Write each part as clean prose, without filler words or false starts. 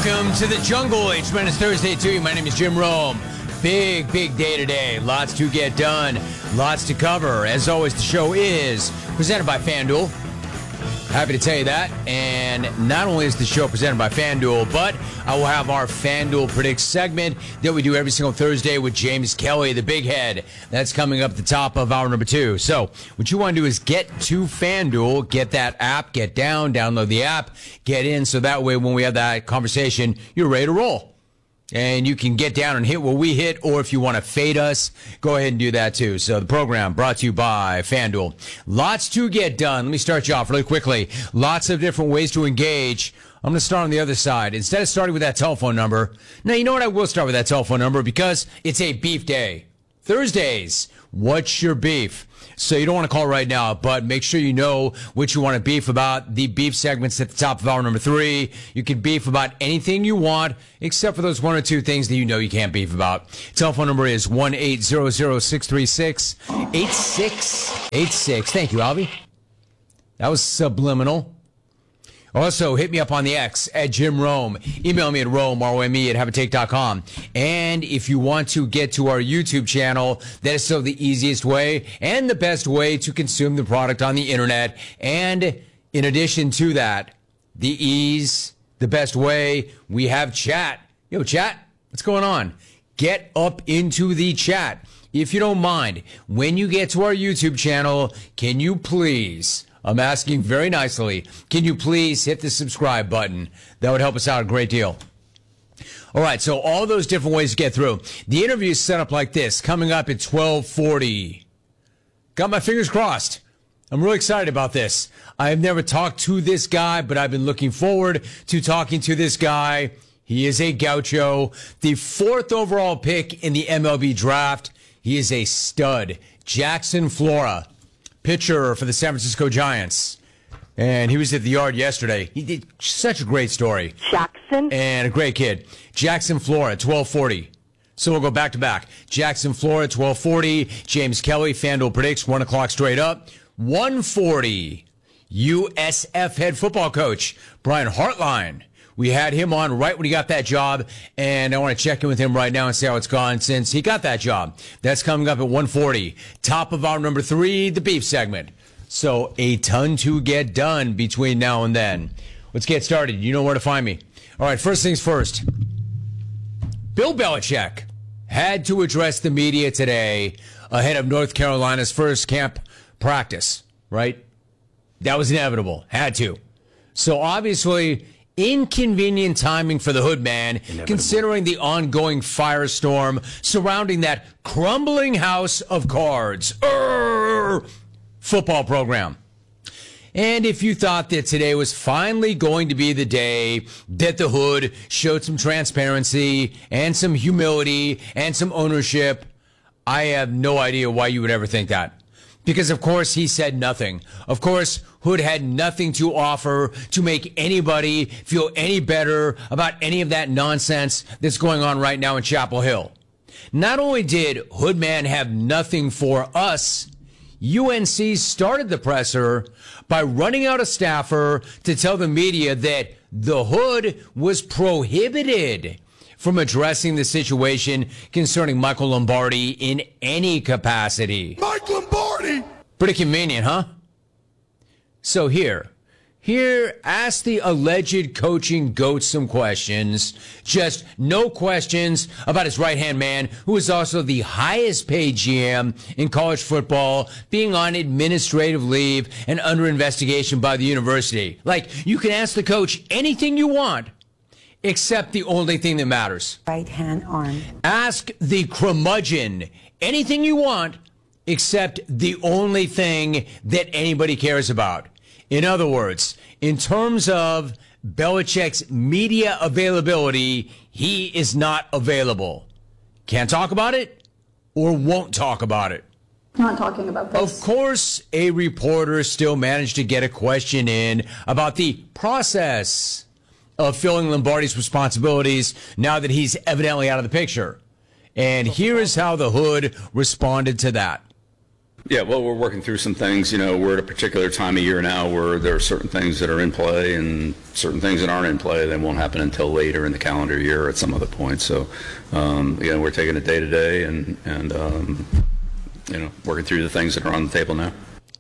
Welcome to the Jungle. It's Thursday to you. My name is Jim Rome. Big day today. Lots to get done. Lots to cover. As always, the show is presented by FanDuel. Happy to tell you that. And not only is the show presented by FanDuel, but I will have our FanDuel Predicts segment that we do every single Thursday with James Kelly, the big head. That's coming up at the top of hour number 2. So what you want to do is get to FanDuel, get that app, get down, download the app, get in, so that way when we have that conversation, you're ready to roll. And you can get down and hit what we hit, or if you want to fade us, go ahead and do that too. So the program brought to you by FanDuel. Lots to get done. Let me start you off really quickly. Lots of different ways to engage. I'm going to start on the other side. Instead of starting with that telephone number, now you know what? I will start with that telephone number because it's a beef day. Thursdays, what's your beef? So you don't want to call right now, but make sure you know what you want to beef about. The beef segment's at the top of hour number 3. You can beef about anything you want, except for those one or two things that you know you can't beef about. Telephone number is 1-800-636-8686. Thank you, Albie. That was subliminal. Also, hit me up on the X at Jim Rome. Email me at Rome, R-O-M-E, at haveatake.com. And if you want to get to our YouTube channel, that is still the easiest way and the best way to consume the product on the internet. And in addition to that, the best way, we have chat. Yo, chat, what's going on? Get up into the chat. If you don't mind, when you get to our YouTube channel, can you please... I'm asking very nicely, can you please hit the subscribe button? That would help us out a great deal. All right, so all those different ways to get through. The interview is set up like this, coming up at 12:40. Got my fingers crossed. I'm really excited about this. I have never talked to this guy, but I've been looking forward to talking to this guy. He is a gaucho, the 4th overall pick in the MLB draft. He is a stud. Jackson Flora, pitcher for the San Francisco Giants. And he was at the Yard yesterday. He did such a great story. Jackson. And a great kid. Jackson Flora at 12:40. So we'll go back to back. Jackson Flora at 12:40. James Kelly, FanDuel Predicts, 1 o'clock straight up. 1:40. USF head football coach, Brian Hartline. We had him on right when he got that job, and I want to check in with him right now and see how it's gone since he got that job. That's coming up at 1:40. Top of hour number 3, the beef segment. So a ton to get done between now and then. Let's get started. You know where to find me. All right, first things first. Bill Belichick had to address the media today ahead of North Carolina's first camp practice, right? That was inevitable. Had to. So obviously... inconvenient timing for the hood man, considering the ongoing firestorm surrounding that crumbling house of cards football program. And if you thought that today was finally going to be the day that the hood showed some transparency and some humility and some ownership, I have no idea why you would ever think that. Because, of course, he said nothing. Of course, Hood had nothing to offer to make anybody feel any better about any of that nonsense that's going on right now in Chapel Hill. Not only did Hoodman have nothing for us, UNC started the presser by running out a staffer to tell the media that the Hood was prohibited from addressing the situation concerning Michael Lombardi in any capacity. Mike Lombardi! Pretty convenient, huh? So here, ask the alleged coaching goat some questions. Just no questions about his right-hand man, who is also the highest paid GM in college football, being on administrative leave and under investigation by the university. Like, you can ask the coach anything you want, except the only thing that matters. Right-hand arm. Ask the curmudgeon anything you want, except the only thing that anybody cares about. In other words, in terms of Belichick's media availability, he is not available. Can't talk about it or won't talk about it. Not talking about this. Of course, a reporter still managed to get a question in about the process of filling Lombardi's responsibilities now that he's evidently out of the picture. And here is how the Hood responded to that. Yeah, well, we're working through some things. We're at a particular time of year now where there are certain things that are in play and certain things that aren't in play. They won't happen until later in the calendar year at some other point. So, again, we're taking it day to day and working through the things that are on the table now.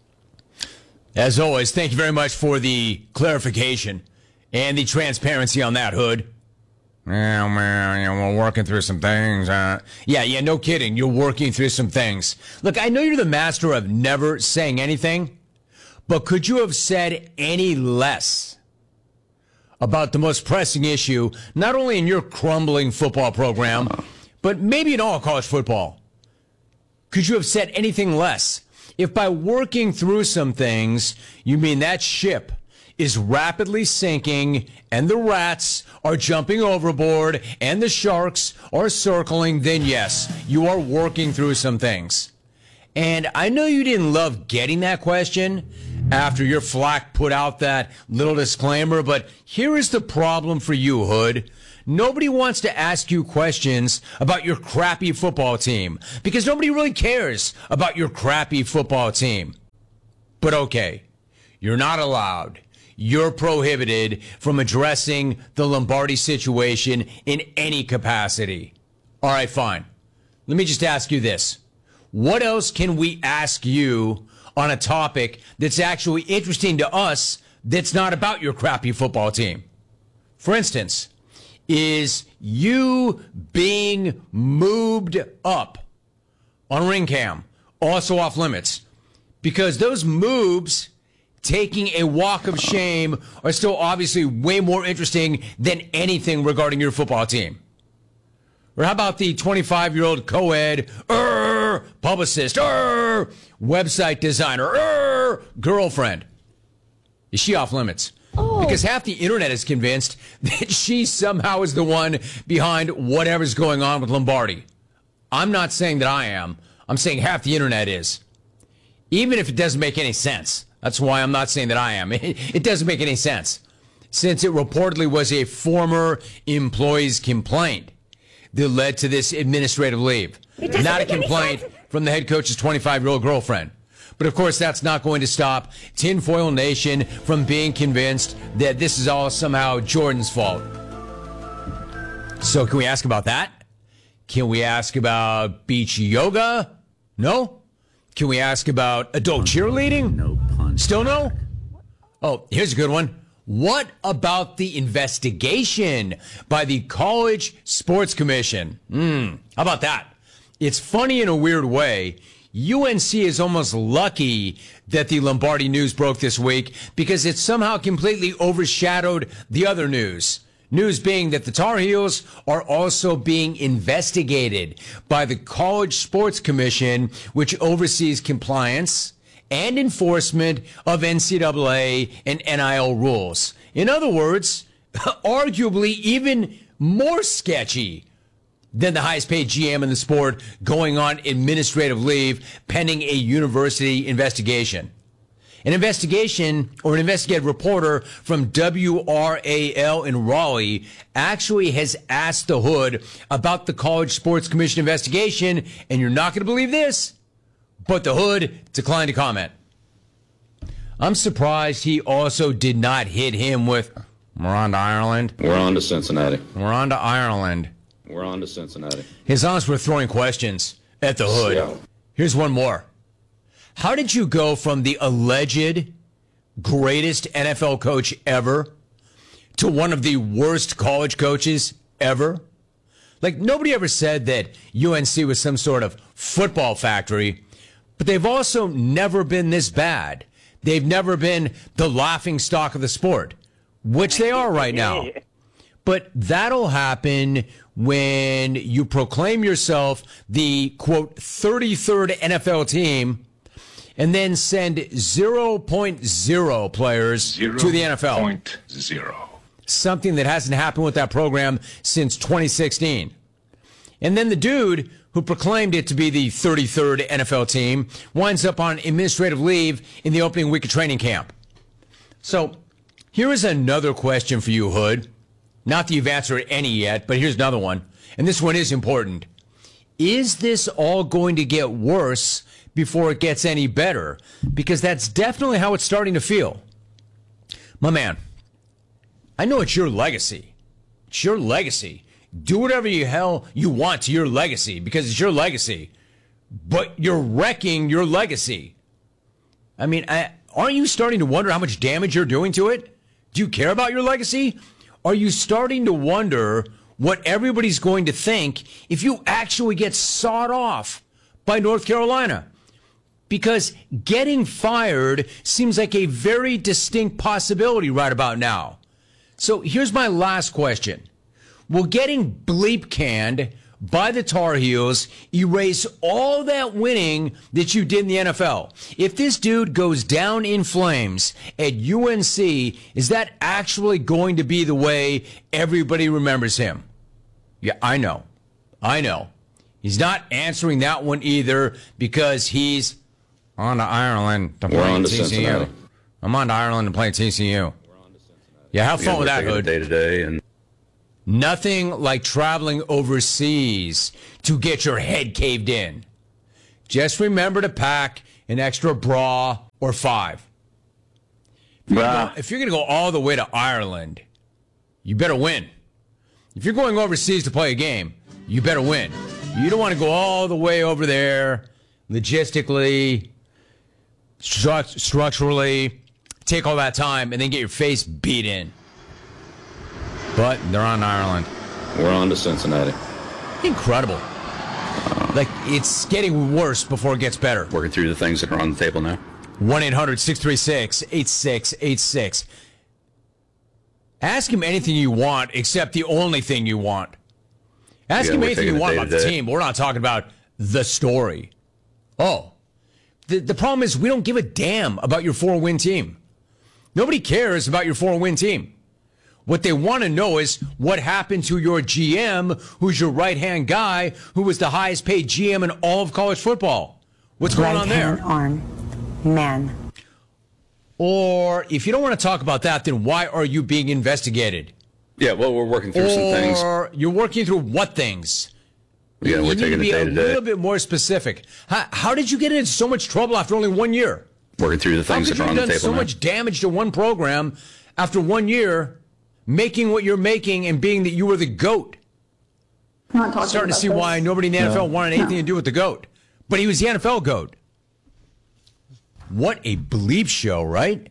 As always, thank you very much for the clarification and the transparency on that, Hood. Yeah, man, we're working through some things. Yeah, no kidding. You're working through some things. Look, I know you're the master of never saying anything, but could you have said any less about the most pressing issue, not only in your crumbling football program, but maybe in all college football? Could you have said anything less? If by working through some things, you mean that ship is rapidly sinking and the rats are jumping overboard and the sharks are circling, then yes, you are working through some things. And I know you didn't love getting that question after your flack put out that little disclaimer, but here is the problem for you, Hood. Nobody wants to ask you questions about your crappy football team because nobody really cares about your crappy football team. But okay, you're not allowed. You're prohibited from addressing the Lombardi situation in any capacity. All right, fine. Let me just ask you this. What else can we ask you on a topic that's actually interesting to us that's not about your crappy football team? For instance, is you being moved up on ring cam also off limits? Because those moves taking a walk of shame are still obviously way more interesting than anything regarding your football team. Or how about the 25-year-old co-ed publicist, website designer, girlfriend? Is she off limits? Oh. Because half the internet is convinced that she somehow is the one behind whatever's going on with Lombardi. I'm not saying that I am. I'm saying half the internet is. Even if it doesn't make any sense. That's why I'm not saying that I am. It doesn't make any sense, since it reportedly was a former employee's complaint that led to this administrative leave. Not a complaint from the head coach's 25-year-old girlfriend. But, of course, that's not going to stop Tinfoil Nation from being convinced that this is all somehow Jordan's fault. So can we ask about that? Can we ask about beach yoga? No? Can we ask about adult cheerleading? No pun. Still no? Oh, here's a good one. What about the investigation by the College Sports Commission? How about that? It's funny in a weird way. UNC is almost lucky that the Lombardi news broke this week because it somehow completely overshadowed the other news. News being that the Tar Heels are also being investigated by the College Sports Commission, which oversees compliance and enforcement of NCAA and NIL rules. In other words, arguably even more sketchy than the highest paid GM in the sport going on administrative leave pending a university investigation. An investigation or an investigative reporter from WRAL in Raleigh actually has asked the Hood about the College Sports Commission investigation, and you're not going to believe this, but the Hood declined to comment. I'm surprised he also did not hit him with, we're on to Ireland. We're on to Cincinnati. We're on to Ireland. We're on to Cincinnati. His honest were throwing questions at the Hood. Yeah. Here's one more. How did you go from the alleged greatest NFL coach ever to one of the worst college coaches ever? Like, nobody ever said that UNC was some sort of football factory, but they've also never been this bad. They've never been the laughing stock of the sport, which they are right now. But that'll happen when you proclaim yourself the, quote, 33rd NFL team and then send 0.0 players to the NFL. 0.0. Something that hasn't happened with that program since 2016. And then the dude who proclaimed it to be the 33rd NFL team winds up on administrative leave in the opening week of training camp. So here is another question for you, Hood. Not that you've answered any yet, but here's another one. And this one is important. Is this all going to get worse before it gets any better, because that's definitely how it's starting to feel. My man, I know it's your legacy. It's your legacy. Do whatever the hell you want to your legacy because it's your legacy. But you're wrecking your legacy. I mean, aren't you starting to wonder how much damage you're doing to it? Do you care about your legacy? Are you starting to wonder what everybody's going to think if you actually get sawed off by North Carolina? Because getting fired seems like a very distinct possibility right about now. So here's my last question. Will getting bleep canned by the Tar Heels erase all that winning that you did in the NFL? If this dude goes down in flames at UNC, is that actually going to be the way everybody remembers him? Yeah, I know. He's not answering that one either because he's on to Ireland to play TCU. I'm on to Ireland to play TCU. Yeah, have fun with that, Hood. Day to day, and nothing like traveling overseas to get your head caved in. Just remember to pack an extra bra or 5. If you're going to go all the way to Ireland, you better win. If you're going overseas to play a game, you better win. You don't want to go all the way over there logistically, structurally, take all that time, and then get your face beat in. But they're on Ireland. We're on to Cincinnati. Incredible. Like, it's getting worse before it gets better. Working through the things that are on the table now. 1-800-636-8686. Ask him anything you want except the only thing you want. Ask him anything you want about the team. We're not talking about the story. Oh. The problem is we don't give a damn about your 4-win team. Nobody cares about your 4-win team. What they want to know is what happened to your GM, who's your right-hand guy, who was the highest paid GM in all of college football. What's going on there? Right-hand arm, man. Or if you don't want to talk about that, then why are you being investigated? Yeah, well, we're working through some things. Or you're working through what things? Yeah, we're taking it day to day. You need to be a little bit more specific. How did you get into so much trouble after only 1 year? Working through the things that are on the table. How could you have done so much damage to one program after 1 year, making what you're making and being that you were the GOAT? I'm not starting to see why nobody in the NFL wanted anything to do with the GOAT. But he was the NFL GOAT. What a bleep show, right?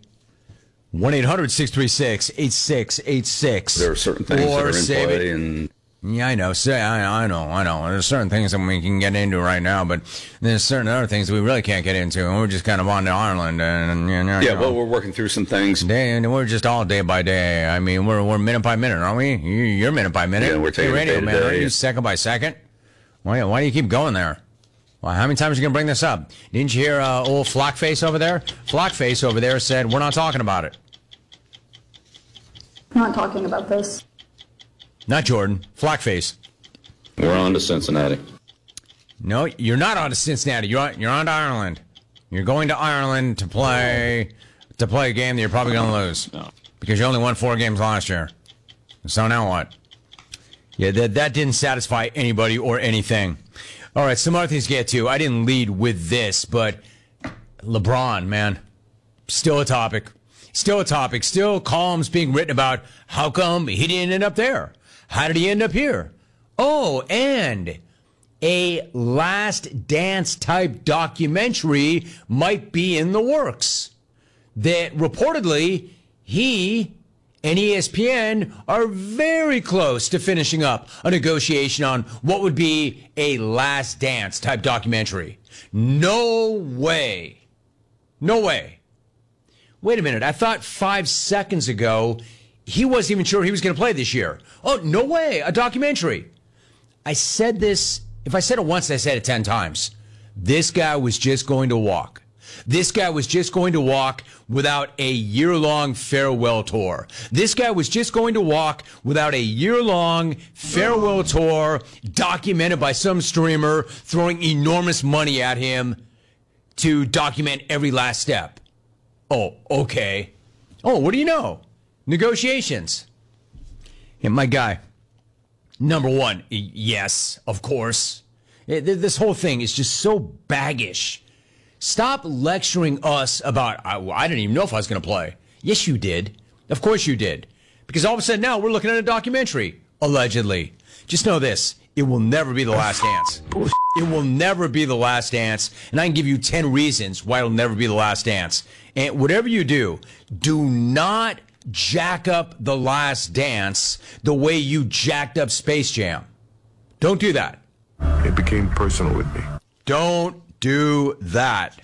1-800-636-8686. There are certain things that are in play, and yeah, I know. I know. There's certain things that we can get into right now, but there's certain other things we really can't get into, and we're just kind of on to Ireland. And well, we're working through some things. And we're just all day by day. I mean, we're minute by minute, aren't we? You're minute by minute. Yeah, we're taking radio, day to man. day. Aren't you second by second? Why do you keep going there? Well, how many times are you going to bring this up? Didn't you hear old Flockface over there? Flockface over there said, we're not talking about it. I'm not talking about this. Not Jordan. Flockface. We're on to Cincinnati. No, you're not on to Cincinnati. You're on to Ireland. You're going to Ireland to play a game that you're probably going to lose. No. Because you only won 4 games last year. So now what? Yeah, that didn't satisfy anybody or anything. All right, some other things to get to. I didn't lead with this, but LeBron, man, still a topic. Still columns being written about how come he didn't end up there. How did he end up here? Oh, and a Last Dance type documentary might be in the works. That reportedly he and ESPN are very close to finishing up a negotiation on what would be a Last Dance type documentary. No way. Wait a minute. I thought 5 seconds ago he wasn't even sure he was going to play this year. Oh, no way. A documentary. I said this. If I said it once, I said it 10 times. This guy was just going to walk. This guy was just going to walk without a year-long farewell tour. This guy was just going to walk without a year-long farewell tour documented by some streamer throwing enormous money at him to document every last step. Oh, okay. Oh, what do you know? Negotiations. Yeah, my guy. Number one, yes, of course. This whole thing is just so baggish. Stop lecturing us about, I didn't even know if I was going to play. Yes, you did. Of course you did. Because all of a sudden now we're looking at a documentary, allegedly. Just know this. It will never be the last dance. It will never be the last dance. And I can give you 10 reasons why it'll never be the last dance. And whatever you do, do not jack up the last dance the way you jacked up Space Jam. Don't do that. It became personal with me. Don't do that.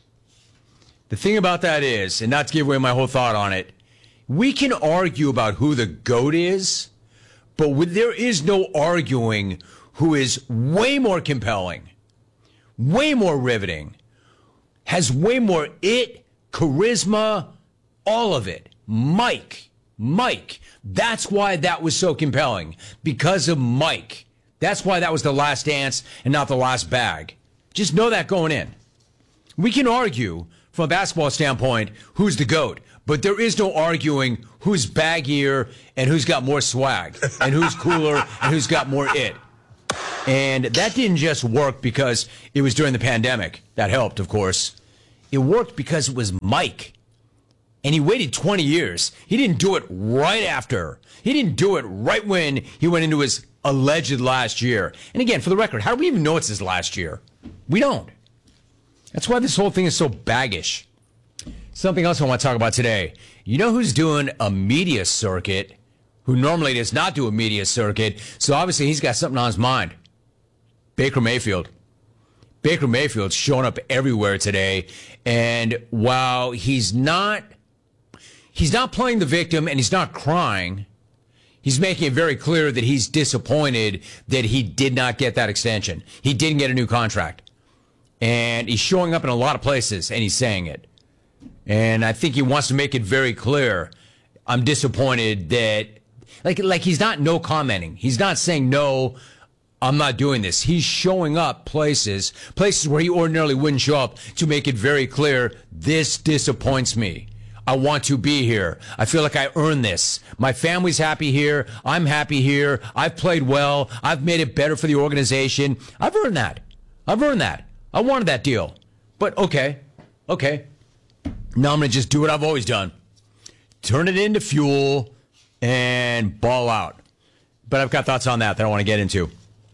The thing about that is, and not to give away my whole thought on it, we can argue about who the GOAT is, but there is no arguing who is way more compelling, way more riveting, has way more charisma, all of it. Mike. That's why that was so compelling, because of Mike. That's why that was the last dance and not the last bag. Just know that going in. We can argue from a basketball standpoint who's the GOAT, but there is no arguing who's baggier and who's got more swag and who's cooler and who's got more it. And that didn't just work because it was during the pandemic. That helped, of course. It worked because it was Mike. And he waited 20 years. He didn't do it right after. He didn't do it right when he went into his alleged last year. And again, for the record, how do we even know it's his last year? We don't. That's why this whole thing is so baggish. Something else I want to talk about today. You know who's doing a media circuit, who normally does not do a media circuit, so obviously he's got something on his mind. Baker Mayfield. Baker Mayfield's showing up everywhere today, and while he's not playing the victim and he's not crying, he's making it very clear that he's disappointed that he did not get that extension. He didn't get a new contract. And he's showing up in a lot of places, and he's saying it. And I think he wants to make it very clear, I'm disappointed that, like he's not no commenting. He's not saying, no, I'm not doing this. He's showing up places where he ordinarily wouldn't show up, to make it very clear, this disappoints me. I want to be here. I feel like I earned this. My family's happy here. I'm happy here. I've played well. I've made it better for the organization. I've earned that. I wanted that deal. But okay. Now I'm going to just do what I've always done. Turn it into fuel and ball out. But I've got thoughts on that I want to get into.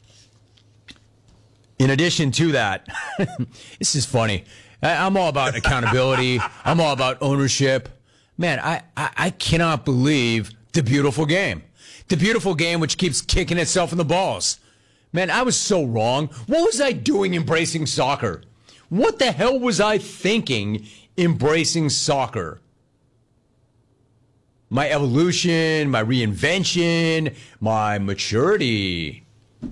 In addition to that, this is funny. I'm all about accountability. I'm all about ownership. Man, I cannot believe the beautiful game. The beautiful game which keeps kicking itself in the balls. Man, I was so wrong. What was I doing embracing soccer? What the hell was I thinking embracing soccer? My evolution, my reinvention, my maturity.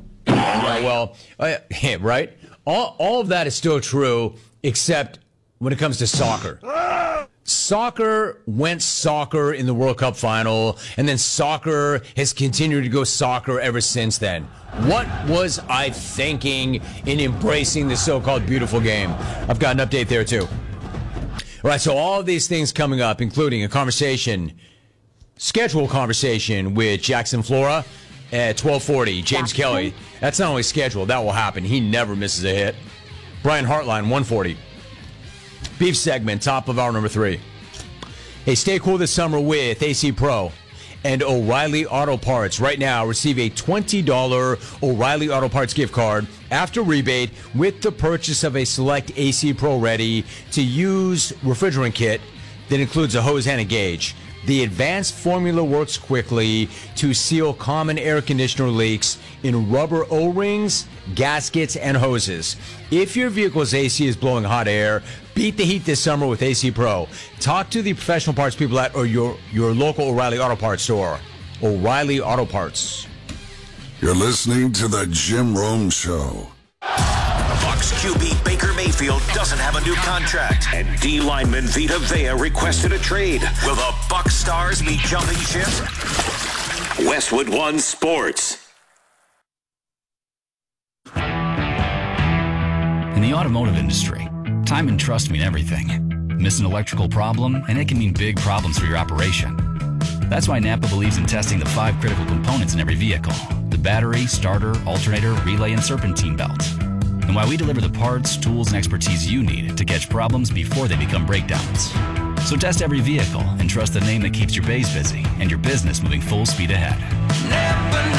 Right? All of that is still true, except when it comes to soccer. Soccer went soccer in the World Cup final, and then soccer has continued to go soccer ever since then. What was I thinking in embracing the so-called beautiful game? I've got an update there, too. All right, so all of these things coming up, including a scheduled conversation with Jackson Flora at 12:40. James Kelly, that's not only scheduled, that will happen. He never misses a hit. Brian Hartline, 1:40. Beef segment, top of hour number 3. Hey, stay cool this summer with AC Pro and O'Reilly Auto Parts. Right now, receive a $20 O'Reilly Auto Parts gift card after rebate with the purchase of a select AC Pro ready-to-use refrigerant kit that includes a hose and a gauge. The advanced formula works quickly to seal common air conditioner leaks in rubber O-rings, gaskets, and hoses. If your vehicle's AC is blowing hot air, beat the heat this summer with AC Pro. Talk to the professional parts people at your local O'Reilly Auto Parts store. O'Reilly Auto Parts. You're listening to The Jim Rome Show. Bucs QB Baker Mayfield doesn't have a new contract, and D lineman Vita Vea requested a trade. Will the Bucs stars be jumping ship? Westwood One Sports. In the automotive industry, time and trust mean everything. Miss an electrical problem, and it can mean big problems for your operation. That's why Napa believes in testing the 5 critical components in every vehicle: the battery, starter, alternator, relay, and serpentine belt. and why we deliver the parts, tools, and expertise you need to catch problems before they become breakdowns. So test every vehicle and trust the name that keeps your bays busy and your business moving full speed ahead. Never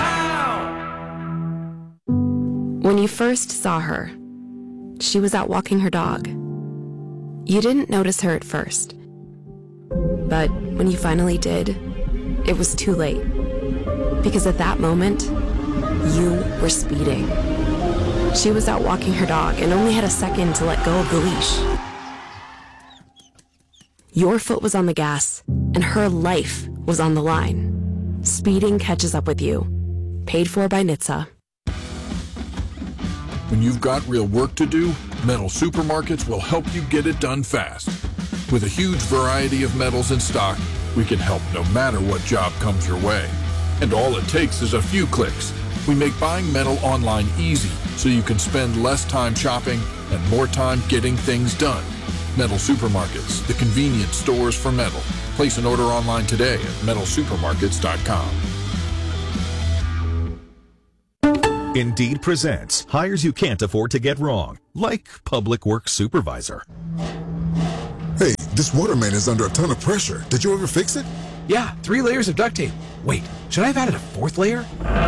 know how. When you first saw her, she was out walking her dog. You didn't notice her at first. But when you finally did, it was too late. Because at that moment, you were speeding. She was out walking her dog and only had a second to let go of the leash. Your foot was on the gas, and her life was on the line. Speeding catches up with you. Paid for by NHTSA. When you've got real work to do, Metal Supermarkets will help you get it done fast. With a huge variety of metals in stock, we can help no matter what job comes your way. And all it takes is a few clicks. We make buying metal online easy so you can spend less time shopping and more time getting things done. Metal Supermarkets, the convenient stores for metal. Place an order online today at metalsupermarkets.com. Indeed presents hires you can't afford to get wrong, like public works supervisor. Hey, this water main is under a ton of pressure. Did you ever fix it? Yeah, 3 layers of duct tape. Wait, should I have added a 4th layer?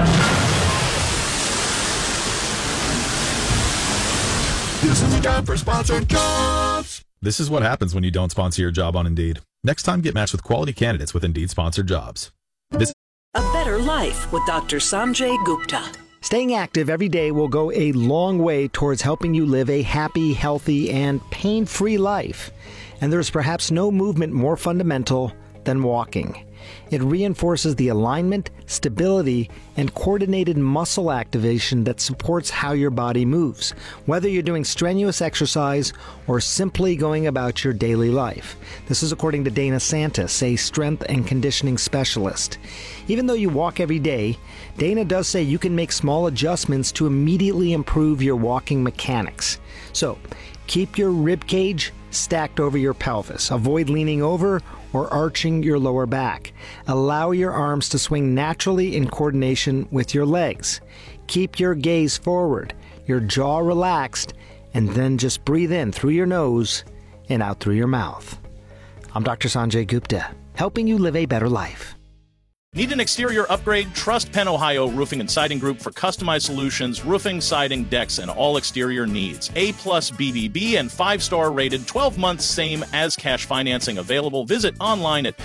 This is the time for sponsored jobs. This is what happens when you don't sponsor your job on Indeed. Next time, get matched with quality candidates with Indeed sponsored jobs. A better life with Dr. Sanjay Gupta. Staying active every day will go a long way towards helping you live a happy, healthy, and pain-free life. And there's perhaps no movement more fundamental than walking. It reinforces the alignment, stability, and coordinated muscle activation that supports how your body moves, whether you're doing strenuous exercise or simply going about your daily life. This is according to Dana Santis, a strength and conditioning specialist. Even though you walk every day, Dana does say you can make small adjustments to immediately improve your walking mechanics. So, keep your rib cage stacked over your pelvis. Avoid leaning over or arching your lower back. Allow your arms to swing naturally in coordination with your legs. Keep your gaze forward, your jaw relaxed, and then just breathe in through your nose and out through your mouth. I'm Dr. Sanjay Gupta, helping you live a better life. Need an exterior upgrade? Trust Penn Ohio Roofing and Siding Group for customized solutions, roofing, siding, decks, and all exterior needs. A+ BBB and 5-star rated, 12 months same as cash financing available. Visit online at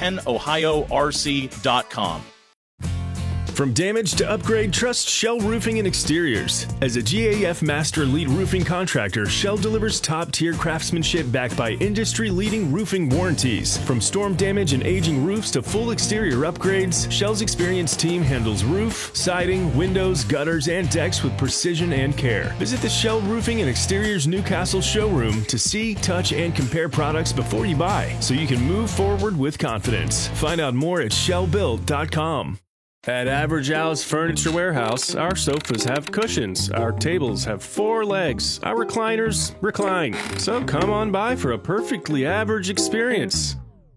pennohiorc.com. From damage to upgrade, trust Shell Roofing and Exteriors. As a GAF Master Elite Roofing Contractor, Shell delivers top-tier craftsmanship backed by industry-leading roofing warranties. From storm damage and aging roofs to full exterior upgrades, Shell's experienced team handles roof, siding, windows, gutters, and decks with precision and care. Visit the Shell Roofing and Exteriors Newcastle showroom to see, touch, and compare products before you buy, so you can move forward with confidence. Find out more at shellbuilt.com. At Average Al's Furniture Warehouse, our sofas have cushions, our tables have 4 legs, our recliners recline. So come on by for a perfectly average experience.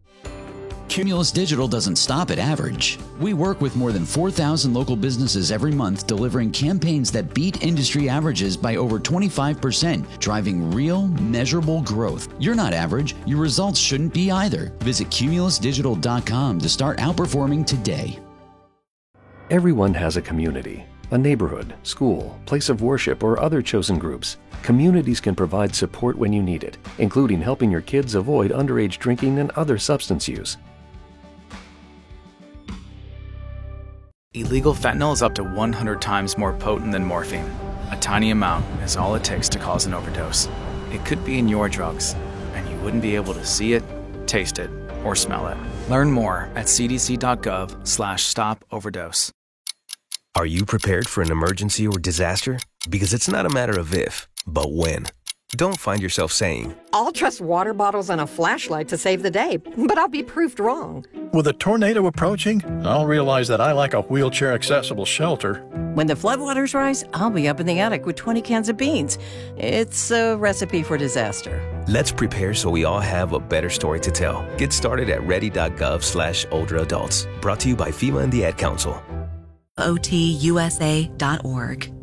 Cumulus Digital doesn't stop at average. We work with more than 4,000 local businesses every month, delivering campaigns that beat industry averages by over 25%, driving real, measurable growth. You're not average. Your results shouldn't be either. Visit cumulusdigital.com to start outperforming today. Everyone has a community, a neighborhood, school, place of worship, or other chosen groups. Communities can provide support when you need it, including helping your kids avoid underage drinking and other substance use. Illegal fentanyl is up to 100 times more potent than morphine. A tiny amount is all it takes to cause an overdose. It could be in your drugs, and you wouldn't be able to see it, taste it, or smell it. Learn more at cdc.gov/stop-overdose. Are you prepared for an emergency or disaster? Because it's not a matter of if, but when. Don't find yourself saying, I'll trust water bottles and a flashlight to save the day, but I'll be proved wrong. With a tornado approaching, I'll realize that I lack a wheelchair-accessible shelter. When the floodwaters rise, I'll be up in the attic with 20 cans of beans. It's a recipe for disaster. Let's prepare so we all have a better story to tell. Get started at ready.gov/older adults. Brought to you by FEMA and the Ad Council. OTUSA.org.